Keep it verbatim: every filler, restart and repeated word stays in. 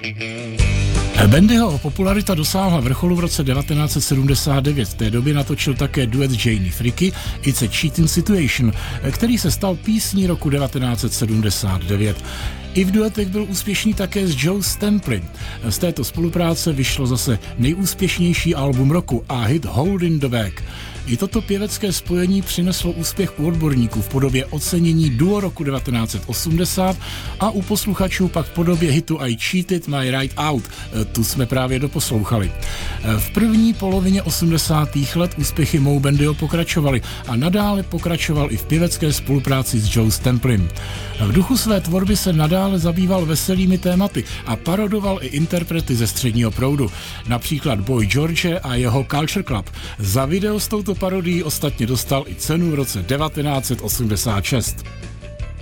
Bandyho popularita dosáhla vrcholu v roce devatenáct set sedmdesát devět. V té době natočil také duet Janie Fricke It's a Cheating Situation, který se stal písní roku devatenáct set sedmdesát devět. I v duetech byl úspěšný také s Joe Stamplin. Z této spolupráce vyšlo zase nejúspěšnější album roku a hit Holding the Bag. I toto pěvecké spojení přineslo úspěch u odborníků v podobě ocenění Duo roku devatenáct set osmdesát a u posluchačů pak v podobě hitu I Cheated My Right Out. Tu jsme právě doposlouchali. V první polovině osmdesátých let úspěchy Moe Bandyho pokračovaly a nadále pokračoval i v pěvecké spolupráci s Joe Stamplin. V duchu své tvorby se nadále zabýval veselými tématy a parodoval i interprety ze středního proudu, například Boy George a jeho Culture Club. Za video s touto parodií ostatně dostal i cenu v roce devatenáct set osmdesát šest.